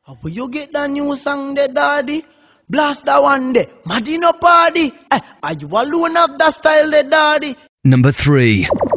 How will you get the new song there, daddy? Blast that one there. Madino party. Are you alone of that style there, daddy? Number 3.